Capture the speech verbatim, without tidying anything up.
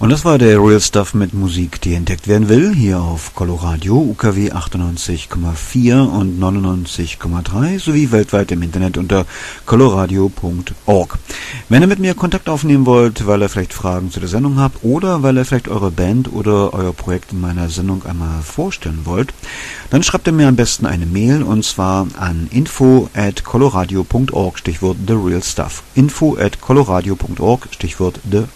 Und das war der Real Stuff mit Musik, die entdeckt werden will, hier auf Coloradio, U K W achtundneunzig Komma vier und neunundneunzig Komma drei sowie weltweit im Internet unter coloradio punkt org. Wenn ihr mit mir Kontakt aufnehmen wollt, weil ihr vielleicht Fragen zu der Sendung habt oder weil ihr vielleicht eure Band oder euer Projekt in meiner Sendung einmal vorstellen wollt, dann schreibt ihr mir am besten eine Mail und zwar an info at coloradio punkt org, Stichwort The Real Stuff. info at coloradio punkt org, Stichwort The